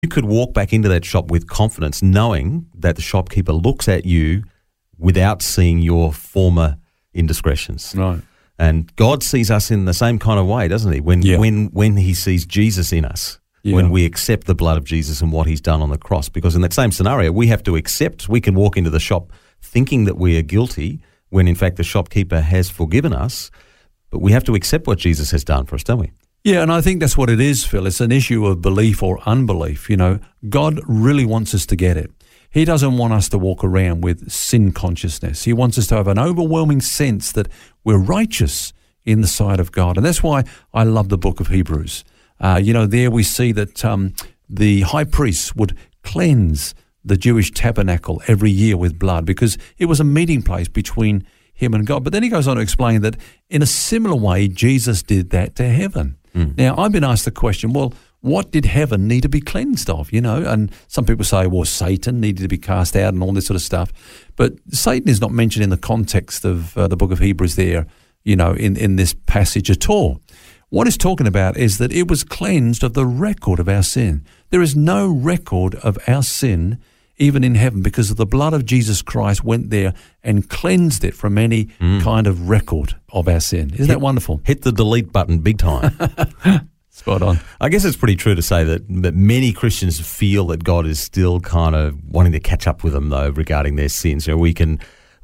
You could walk back into that shop with confidence, knowing that the shopkeeper looks at you without seeing your former indiscretions. Right. And God sees us in the same kind of way, doesn't he? When he sees Jesus in us, when we accept the blood of Jesus and what he's done on the cross. Because in that same scenario, we have to accept, we can walk into the shop thinking that we are guilty when in fact the shopkeeper has forgiven us, but we have to accept what Jesus has done for us, don't we? Yeah, and I think that's what it is, Phil. It's an issue of belief or unbelief. You know, God really wants us to get it. He doesn't want us to walk around with sin consciousness. He wants us to have an overwhelming sense that we're righteous in the sight of God. And that's why I love the book of Hebrews. There we see that the high priest would cleanse the Jewish tabernacle every year with blood because it was a meeting place between him and God. But then he goes on to explain that in a similar way, Jesus did that to heaven. Now, I've been asked the question, well, what did heaven need to be cleansed of, And some people say, well, Satan needed to be cast out and all this sort of stuff. But Satan is not mentioned in the context of the book of Hebrews there, in this passage at all. What it's talking about is that it was cleansed of the record of our sin. There is no record of our sin even in heaven because of the blood of Jesus Christ went there and cleansed it from any kind of record of our sin. Isn't that wonderful? Hit the delete button big time. Spot on. I guess it's pretty true to say that many Christians feel that God is still kind of wanting to catch up with them, though, regarding their sins. We can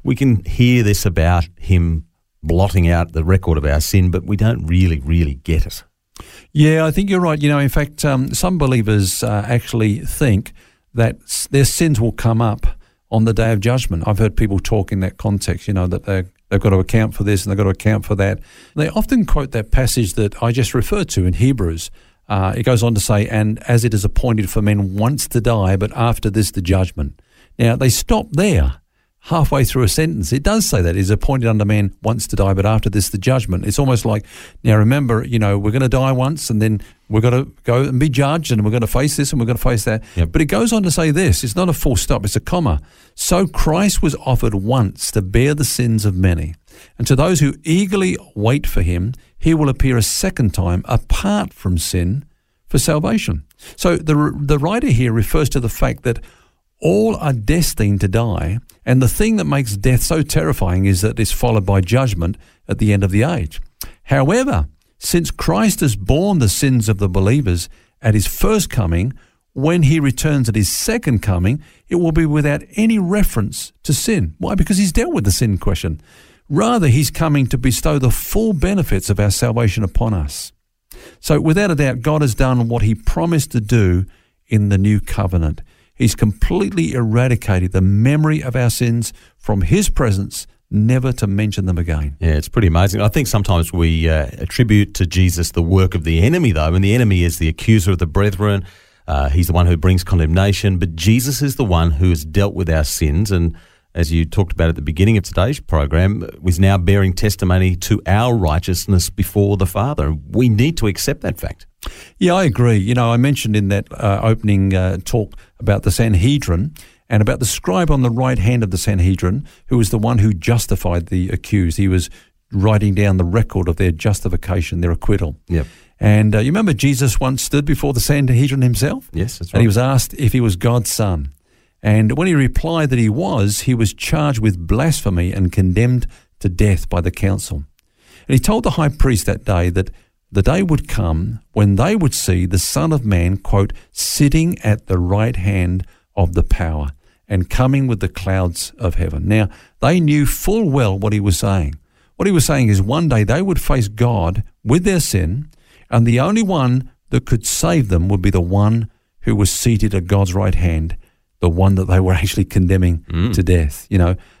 hear this about him blotting out the record of our sin, but we don't really get it. Yeah, I think you're right. In fact, some believers actually think that their sins will come up on the day of judgment. I've heard people talk in that context, that they've got to account for this and they've got to account for that. They often quote that passage that I just referred to in Hebrews. It goes on to say, and as it is appointed for men once to die, but after this the judgment. Now, they stop there. Halfway through a sentence, it does say that it is appointed unto man once to die, but after this the judgment. It's almost like, now remember, we're going to die once and then we're going to go and be judged and we're going to face this and we're going to face that. Yep. But it goes on to say this, it's not a full stop, it's a comma. So Christ was offered once to bear the sins of many. And to those who eagerly wait for him, he will appear a second time apart from sin for salvation. So the writer here refers to the fact that all are destined to die, and the thing that makes death so terrifying is that it's followed by judgment at the end of the age. However, since Christ has borne the sins of the believers at his first coming, when he returns at his second coming, it will be without any reference to sin. Why? Because he's dealt with the sin question. Rather, he's coming to bestow the full benefits of our salvation upon us. So without a doubt, God has done what he promised to do in the new covenant. He's completely eradicated the memory of our sins from his presence, never to mention them again. Yeah, it's pretty amazing. I think sometimes we attribute to Jesus the work of the enemy, though, and the enemy is the accuser of the brethren. He's the one who brings condemnation, but Jesus is the one who has dealt with our sins, and as you talked about at the beginning of today's program, is now bearing testimony to our righteousness before the Father. We need to accept that fact. Yeah, I agree. I mentioned in that opening talk about the Sanhedrin and about the scribe on the right hand of the Sanhedrin, who was the one who justified the accused. He was writing down the record of their justification, their acquittal. Yep. And you remember Jesus once stood before the Sanhedrin himself? Yes, that's right. And he was asked if he was God's son. And when he replied that he was charged with blasphemy and condemned to death by the council. And he told the high priest that day that the day would come when they would see the Son of Man, quote, sitting at the right hand of the power and coming with the clouds of heaven. Now, they knew full well what he was saying. What he was saying is one day they would face God with their sin, and the only one that could save them would be the one who was seated at God's right hand, the one that they were actually condemning to death.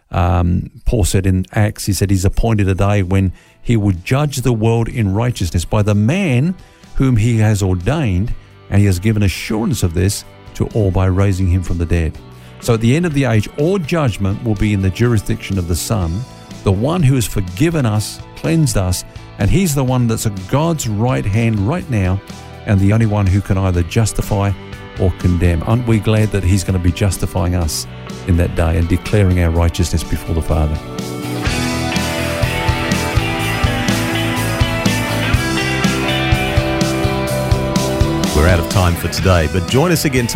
Paul said in Acts, he said he's appointed a day when he would judge the world in righteousness by the man whom he has ordained, and he has given assurance of this to all by raising him from the dead. So at the end of the age, all judgment will be in the jurisdiction of the Son, the one who has forgiven us, cleansed us, and he's the one that's at God's right hand right now, and the only one who can either justify or condemn. Aren't we glad that he's going to be justifying us in that day and declaring our righteousness before the Father? We're out of time for today, but join us again tomorrow.